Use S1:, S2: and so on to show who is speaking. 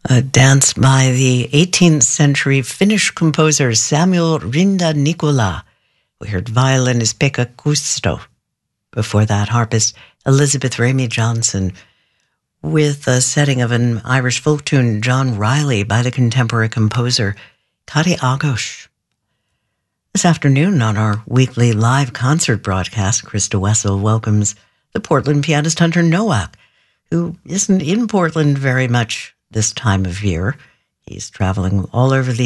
S1: A dance by the 18th century Finnish composer Samuel Rinta-Nikula. We heard violinist Pekka Kuusisto. Before that, harpist Elizabeth Ramey Johnson, with a setting of an Irish folk tune, John Riley, by the contemporary composer Kari Agosh. This afternoon on our weekly live concert broadcast, Krista Wessel welcomes the Portland pianist Hunter Nowak, who isn't in Portland very much this time of year. He's traveling all over the